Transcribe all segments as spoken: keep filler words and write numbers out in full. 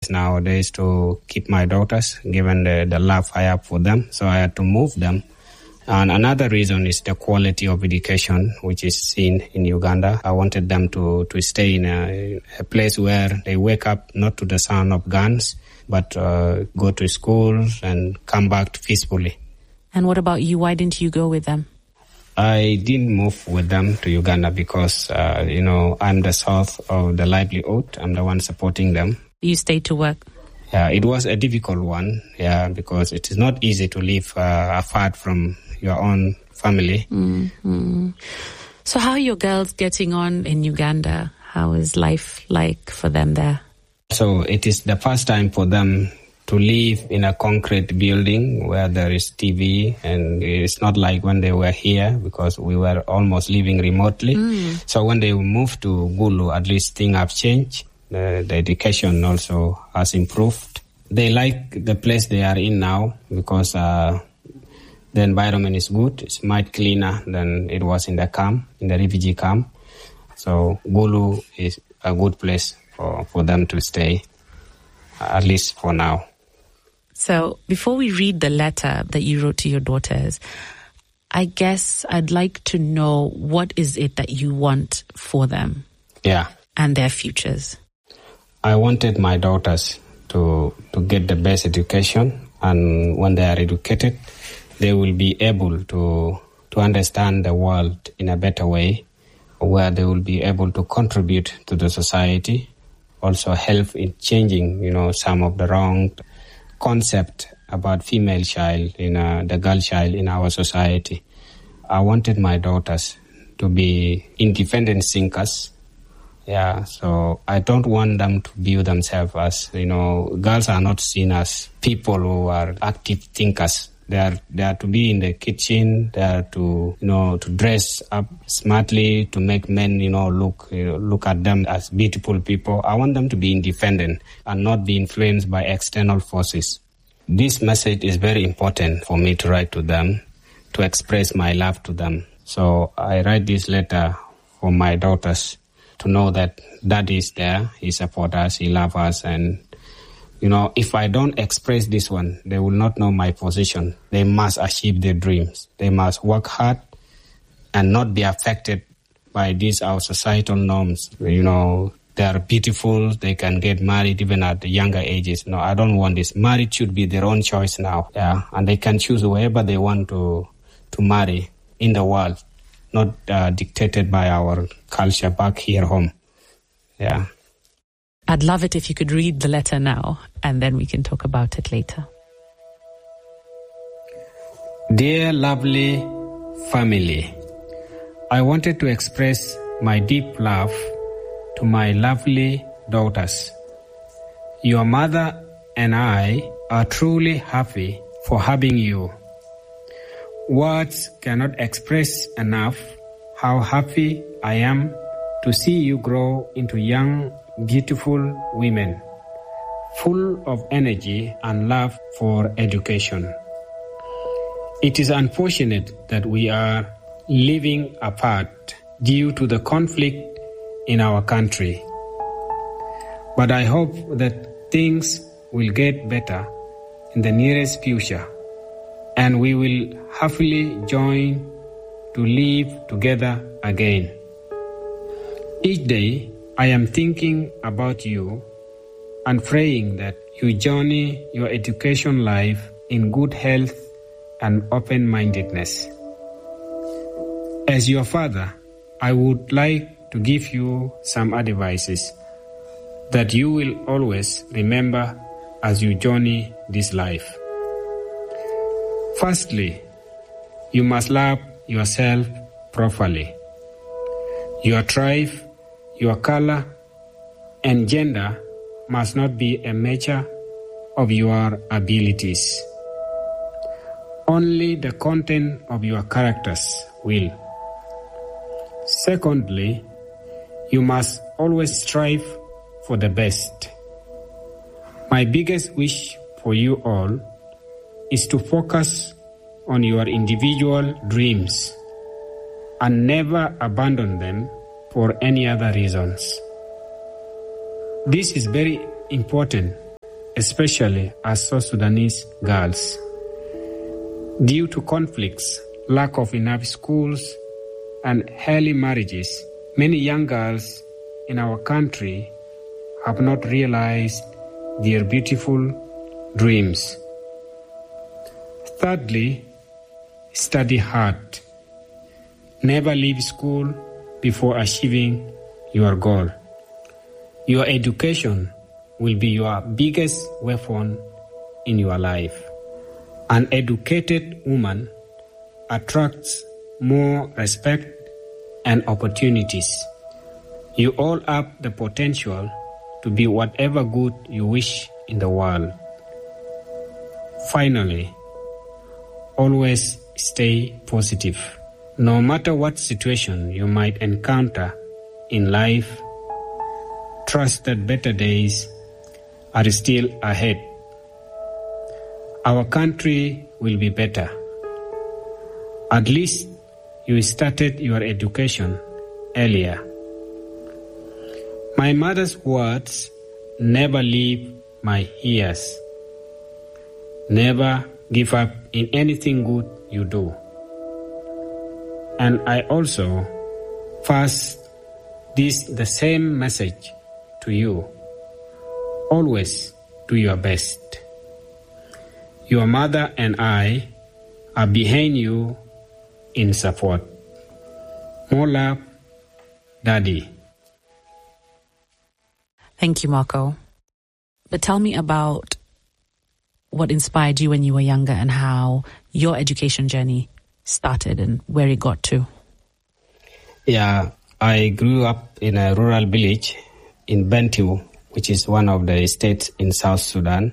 difficult nowadays to keep my daughters, given the, the love I have for them. So I had to move them. And another reason is the quality of education, which is seen in Uganda. I wanted them to, to stay in a, a place where they wake up not to the sound of guns, but uh, go to school and come back peacefully. And what about you? Why didn't you go with them? I didn't move with them to Uganda because, uh, you know, I'm the source of the livelihood. I'm the one supporting them. You stayed to work? Yeah, it was a difficult one, yeah, because it is not easy to live uh, apart from your own family. Mm-hmm. So how are your girls getting on in Uganda? How is life like for them there? So it is the first time for them to live in a concrete building where there is T V, and it's not like when they were here because we were almost living remotely. Mm. So when they moved to Gulu, at least things have changed. The, the education also has improved. They like the place they are in now because uh, the environment is good. It's much cleaner than it was in the camp, in the refugee camp. So Gulu is a good place for, for them to stay, at least for now. So before we read the letter that you wrote to your daughters, I guess I'd like to know what is it that you want for them? Yeah. And their futures. I wanted my daughters to to get the best education, and when they are educated, they will be able to to understand the world in a better way, where they will be able to contribute to the society, also help in changing, you know, some of the wrong concept about female child, in uh, the girl child in our society. I wanted my daughters to be independent thinkers. Yeah, so I don't want them to view themselves as, you know, girls are not seen as people who are active thinkers. They are, they are to be in the kitchen, they are to, you know, to dress up smartly, to make men, you know, look, you know, look at them as beautiful people. I want them to be independent and not be influenced by external forces. This message is very important for me to write to them, to express my love to them. So I write this letter for my daughters to know that Dad is there, he supports us, he loves us, and, you know, if I don't express this one, they will not know my position. They must achieve their dreams. They must work hard and not be affected by these, our societal norms. You know, they are beautiful, they can get married even at the younger ages. No, I don't want this. Marriage should be their own choice now, yeah, and they can choose whoever they want to, to marry in the world. Not uh, dictated by our culture back here home. Yeah. I'd love it if you could read the letter now, and then we can talk about it later. Dear lovely family, I wanted to express my deep love to my lovely daughters. Your mother and I are truly happy for having you. Words cannot express enough how happy I am to see you grow into young, beautiful women, full of energy and love for education. It is unfortunate that we are living apart due to the conflict in our country. But I hope that things will get better in the nearest future, and we will happily join to live together again. Each day, I am thinking about you and praying that you journey your education life in good health and open-mindedness. As your father, I would like to give you some advices that you will always remember as you journey this life. Firstly, you must love yourself properly. Your tribe, your color, and gender must not be a measure of your abilities. Only the content of your characters will. Secondly, you must always strive for the best. My biggest wish for you all is to focus on your individual dreams and never abandon them for any other reasons. This is very important especially as South Sudanese girls. Due to conflicts, lack of enough schools, and early marriages, many young girls in our country have not realized their beautiful dreams. Thirdly, study hard. Never leave school before achieving your goal. Your education will be your biggest weapon in your life. An educated woman attracts more respect and opportunities. You all have the potential to be whatever good you wish in the world. Finally, always stay positive. No matter what situation you might encounter in life, trust that better days are still ahead. Our country will be better. At least you started your education earlier. My mother's words never leave my ears. Never give up in anything good you do. And I also pass this the same message to you. Always do your best. Your mother and I are behind you in support. More love, Daddy. Thank you, Marco. But tell me about what inspired you when you were younger and how your education journey started and where it got to. Yeah, I grew up in a rural village in Bentiu, which is one of the states in South Sudan.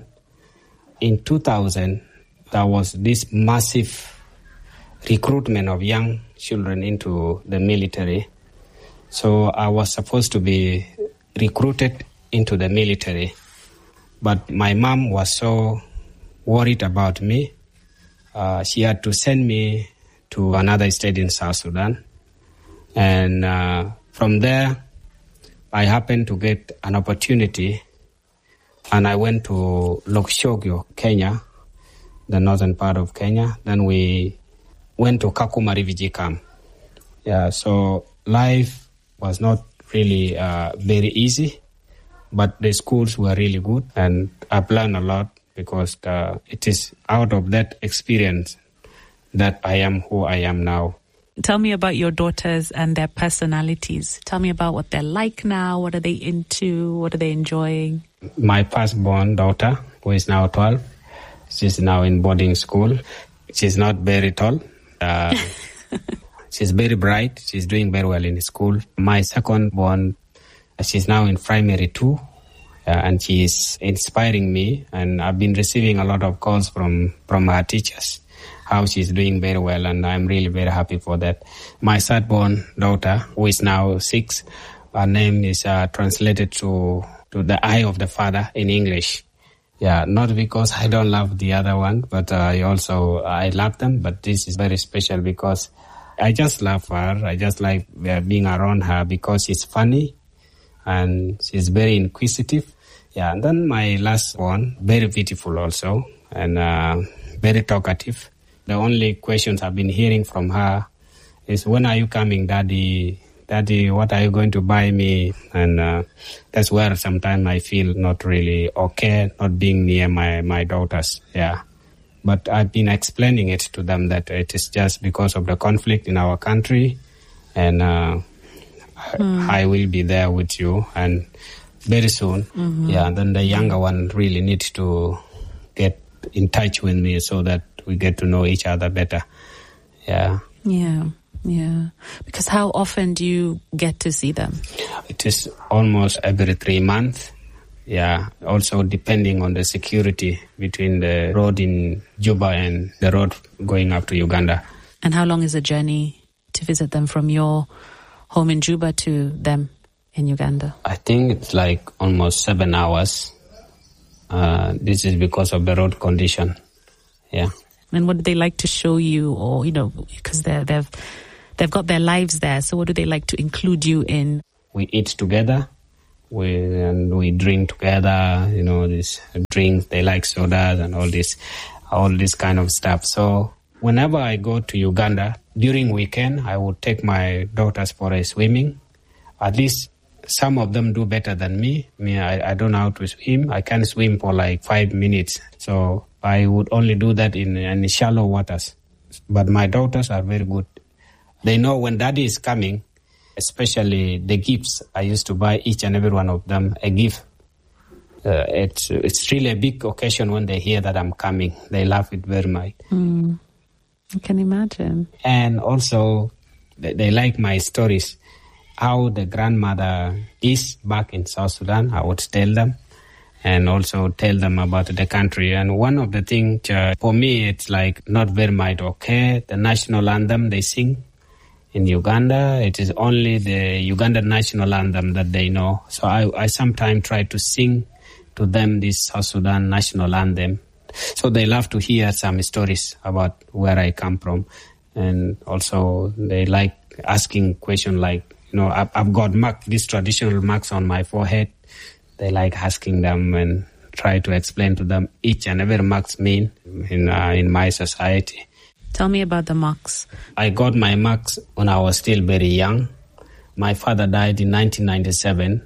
In two thousand, there was this massive recruitment of young children into the military. So I was supposed to be recruited into the military. But my mom was so worried about me. Uh, she had to send me to another state in South Sudan. And uh, from there, I happened to get an opportunity, and I went to Lokshogyo, Kenya, the northern part of Kenya. Then we went to Kakuma refugee camp. Yeah, so life was not really uh, very easy, but the schools were really good, and I've learned a lot because uh, it is out of that experience that I am who I am now. Tell me about your daughters and their personalities. Tell me about what they're like now. What are they into? What are they enjoying? My firstborn daughter, who is now twelve, she's now in boarding school. She's not very tall. Uh, she's very bright. She's doing very well in school. My secondborn, she's now in primary two, uh, and she is inspiring me. And I've been receiving a lot of calls from, from her teachers, how she's doing very well, and I'm really very happy for that. My thirdborn daughter, who is now six, her name is uh, translated to, to the eye of the Father in English. Yeah, not because I don't love the other one, but uh, I also, I love them, but this is very special because I just love her. I just like uh, being around her because she's funny and she's very inquisitive. Yeah, and then my last one, very beautiful also, and uh, very talkative. The only questions I've been hearing from her is, when are you coming, Daddy? Daddy, what are you going to buy me? And uh, that's where sometimes I feel not really okay, not being near my, my daughters. Yeah. But I've been explaining it to them that it is just because of the conflict in our country. And uh, mm. I, I will be there with you. And very soon, mm-hmm. yeah, then the younger one really needs to get in touch with me so that we get to know each other better. Yeah. Yeah. Yeah. Because how often do you get to see them? It is almost every three months. Yeah. Also depending on the security between the road in Juba and the road going up to Uganda. And how long is the journey to visit them from your home in Juba to them in Uganda? I think it's like almost seven hours. Uh, this is because of the road condition. Yeah. And what do they like to show you, or, you know, because they're, they've, they've got their lives there. So what do they like to include you in? We eat together. We and we drink together, you know, these drinks. They like sodas and all this, all this kind of stuff. So whenever I go to Uganda during weekend, I would take my daughters for a swimming. At least some of them do better than me. Me, I, I don't know how to swim. I can swim for like five minutes. So I would only do that in, in shallow waters. But my daughters are very good. They know when daddy is coming, especially the gifts. I used to buy each and every one of them a gift. Uh, it's it's really a big occasion when they hear that I'm coming. They love it very much. Mm, I can imagine. And also, they, they like my stories. How the grandmother is back in South Sudan, I would tell them. And also tell them about the country. And one of the things, uh, for me, it's like not very much okay. The national anthem they sing in Uganda, it is only the Ugandan national anthem that they know. So I, I sometimes try to sing to them this South Sudan national anthem. So they love to hear some stories about where I come from. And also they like asking questions like, you know, I've, I've got mark, these traditional marks on my forehead. They like asking them and try to explain to them each and every marks mean in uh, in my society. Tell me about the marks. I got my marks when I was still very young. My father died in nineteen ninety-seven,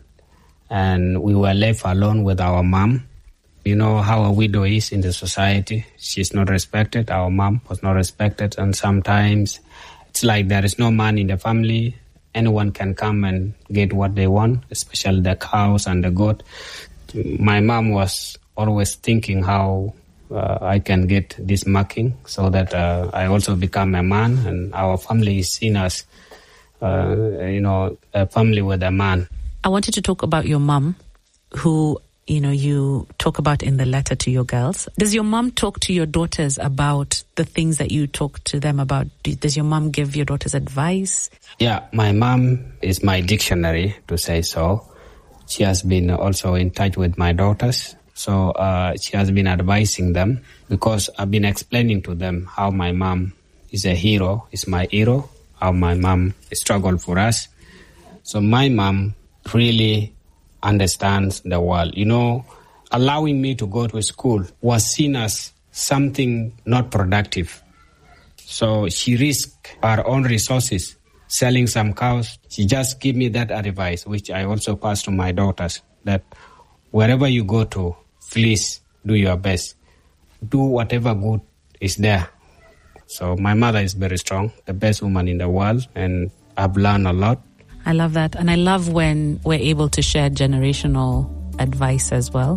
and we were left alone with our mom. You know how a widow is in the society. She's not respected. Our mom was not respected, and sometimes it's like there is no man in the family. Anyone can come and get what they want, especially the cows and the goat. My mom was always thinking how uh, I can get this marking so that uh, I also become a man, and our family is seen as, uh, you know, a family with a man. I wanted to talk about your mom, who, you know, you talk about in the letter to your girls. Does your mom talk to your daughters about the things that you talk to them about? Does your mom give your daughters advice? Yeah, my mom is my dictionary, to say so. She has been also in touch with my daughters. So uh, she has been advising them because I've been explaining to them how my mom is a hero, is my hero, how my mom struggled for us. So my mom really understands the world. You know, allowing me to go to school was seen as something not productive. So she risked her own resources, selling some cows. She just gave me that advice, which I also pass to my daughters, that wherever you go to, please do your best. Do whatever good is there. So my mother is very strong, the best woman in the world, and I've learned a lot. I love that. And I love when we're able to share generational advice as well.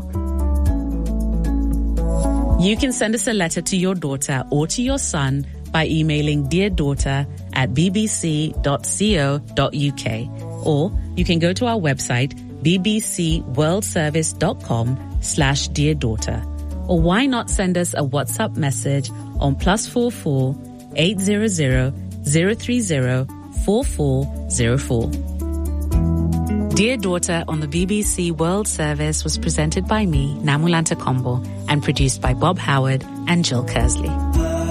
You can send us a letter to your daughter or to your son by emailing deardaughter at b b c dot co dot u k. Or you can go to our website, b b c world service dot com slash deardaughter. Or why not send us a WhatsApp message on plus four four eight zero zero zero three zero four four zero four. Dear Daughter on the B B C World Service was presented by me, Namulanta Kombo, and produced by Bob Howard and Jill Kersley.